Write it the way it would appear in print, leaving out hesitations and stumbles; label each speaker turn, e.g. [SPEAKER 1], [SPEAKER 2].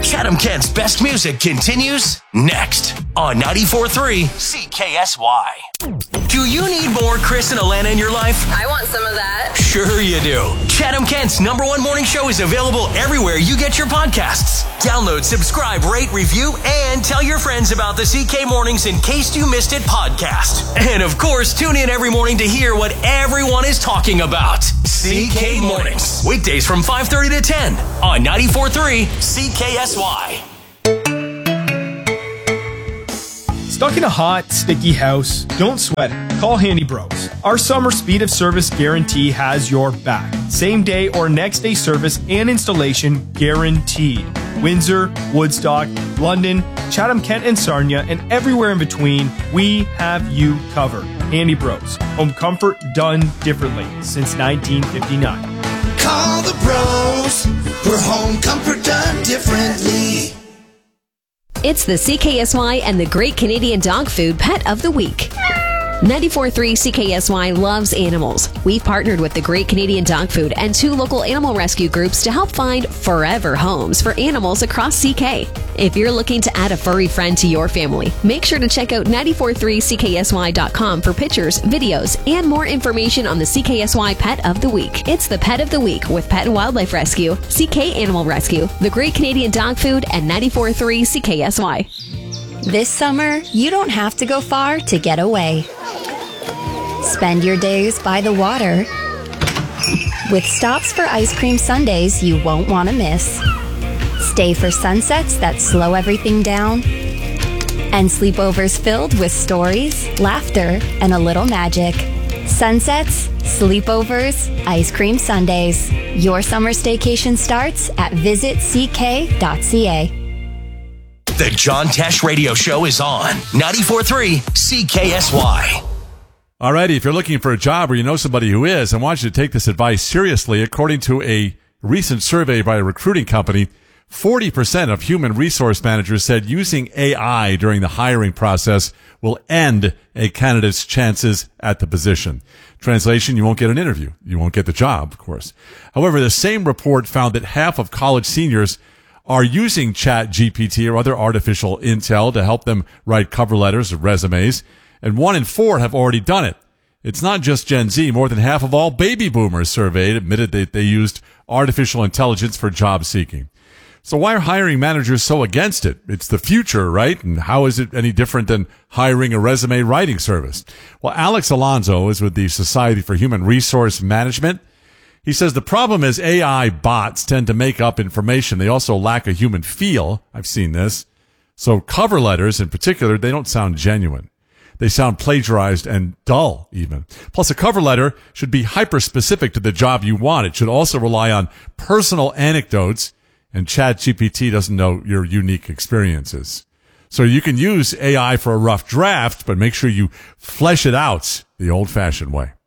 [SPEAKER 1] Chatham-Kent's best music continues next on 94.3 CKSY. Do you need more Chris and Alana in your life?
[SPEAKER 2] I want some of that.
[SPEAKER 1] Sure you do. Chatham-Kent's #1 morning show is available everywhere you get your podcasts. Download, subscribe, rate, review, and tell your friends about the CK Mornings In Case You Missed It podcast. And of course, tune in every morning to hear what everyone is talking about. CK Mornings. Weekdays from 5:30 to 10 on 94.3 CKSY.
[SPEAKER 3] Stuck in a hot, sticky house? Don't sweat it. Call Handy Bros. Our summer speed of service guarantee has your back. Same day or next day service and installation guaranteed. Windsor, Woodstock, London, Chatham-Kent and Sarnia, and everywhere in between, we have you covered. Handy Bros. Home comfort done differently since 1959.
[SPEAKER 4] Call the bros for home comfort done differently.
[SPEAKER 5] It's the CKSY and the Great Canadian Dog Food Pet of the Week. 94.3 CKSY loves animals. We've partnered with the Great Canadian Dog Food and 2 local animal rescue groups to help find forever homes for animals across CK. If you're looking to add a furry friend to your family, make sure to check out 943CKSY.com for pictures, videos, and more information on the CKSY Pet of the Week. It's the Pet of the Week with Pet and Wildlife Rescue, CK Animal Rescue, the Great Canadian Dog Food, and 94.3 CKSY.
[SPEAKER 6] This summer, you don't have to go far to get away. Spend your days by the water with stops for ice cream sundaes you won't want to miss. Stay for sunsets that slow everything down. And sleepovers filled with stories, laughter, and a little magic. Sunsets, sleepovers, ice cream sundaes. Your summer staycation starts at visitck.ca.
[SPEAKER 1] The John Tesh Radio Show is on 94.3 CKSY.
[SPEAKER 7] Alrighty, if you're looking for a job or you know somebody who is, I want you to take this advice seriously. According to a recent survey by a recruiting company, 40% of human resource managers said using AI during the hiring process will end a candidate's chances at the position. Translation, you won't get an interview. You won't get the job, of course. However, the same report found that half of college seniors are using ChatGPT or other artificial intel to help them write cover letters or resumes, and 1 in 4 have already done it. It's not just Gen Z. More than half of all baby boomers surveyed admitted that they used artificial intelligence for job seeking. So why are hiring managers so against it? It's the future, right? And how is it any different than hiring a resume writing service? Well, Alex Alonso is with the Society for Human Resource Management. He says the problem is AI bots tend to make up information. They also lack a human feel. I've seen this. So cover letters in particular, they don't sound genuine. They sound plagiarized and dull even. Plus, a cover letter should be hyper-specific to the job you want. It should also rely on personal anecdotes, and ChatGPT doesn't know your unique experiences. So you can use AI for a rough draft, but make sure you flesh it out the old-fashioned way.